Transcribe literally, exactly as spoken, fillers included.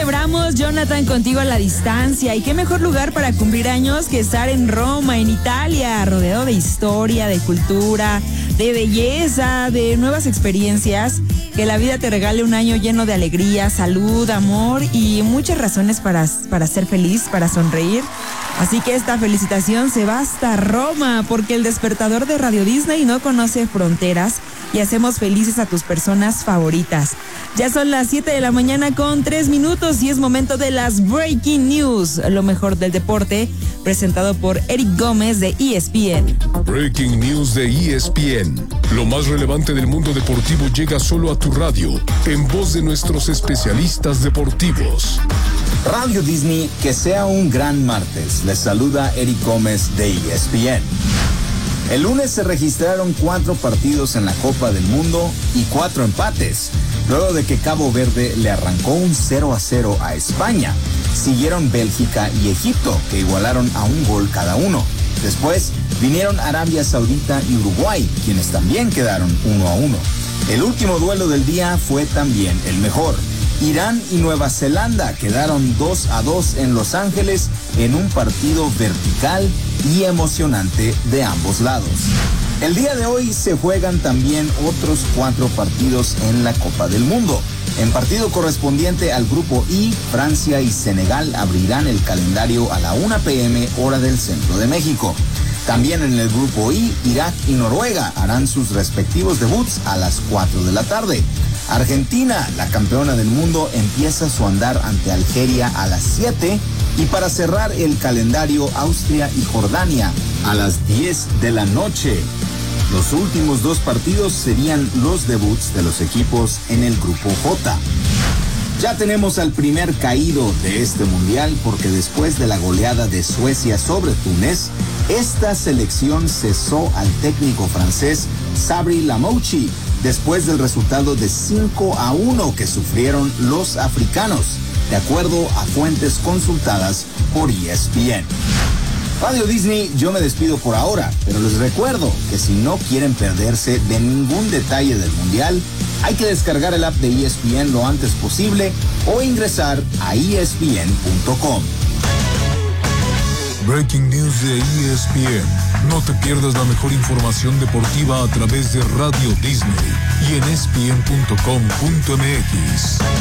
celebramos, Jonathan, contigo a la distancia. Y qué mejor lugar para cumplir años que estar en Roma, en Italia, rodeado de historia, de cultura, de belleza, de nuevas experiencias. Que la vida te regale un año lleno de alegría, salud, amor y muchas razones para, para ser feliz, para sonreír. Así que esta felicitación se va hasta Roma, porque el despertador de Radio Disney no conoce fronteras y hacemos felices a tus personas favoritas. Ya son las siete de la mañana con tres minutos y es momento de las Breaking News, lo mejor del deporte, presentado por Eric Gómez de E S P N. Breaking News de E S P N. Lo más relevante del mundo deportivo llega solo a tu radio, en voz de nuestros especialistas deportivos. Radio Disney, que sea un gran martes. Les saluda Eric Gómez de E S P N. El lunes se registraron cuatro partidos en la Copa del Mundo y cuatro empates, luego de que Cabo Verde le arrancó un cero a cero a España. Siguieron Bélgica y Egipto, que igualaron a un gol cada uno. Después vinieron Arabia Saudita y Uruguay, quienes también quedaron uno a uno. El último duelo del día fue también el mejor. Irán y Nueva Zelanda quedaron dos a dos en Los Ángeles en un partido vertical y emocionante de ambos lados. El día de hoy se juegan también otros cuatro partidos en la Copa del Mundo. En partido correspondiente al Grupo I, Francia y Senegal abrirán el calendario a la una pe eme hora del centro de México. También en el Grupo I, Irak y Noruega harán sus respectivos debuts a las cuatro de la tarde. Argentina, la campeona del mundo, empieza su andar ante Algeria a las siete y para cerrar el calendario, Austria y Jordania a las diez de la noche. Los últimos dos partidos serían los debuts de los equipos en el Grupo J. Ya tenemos al primer caído de este mundial porque después de la goleada de Suecia sobre Túnez, esta selección cesó al técnico francés Sabri Lamouchi después del resultado de cinco a uno que sufrieron los africanos, de acuerdo a fuentes consultadas por E S P N. Radio Disney, yo me despido por ahora, pero les recuerdo que si no quieren perderse de ningún detalle del mundial, hay que descargar el app de E S P N lo antes posible o ingresar a E S P N punto com. Breaking News de E S P N. No te pierdas la mejor información deportiva a través de Radio Disney y en E S P N punto com punto M X.